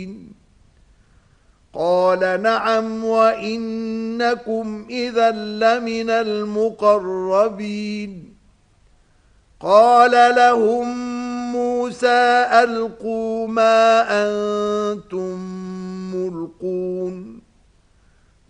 قال نعم وإنكم إذا لمن المقربين قال لهم موسى ألقوا ما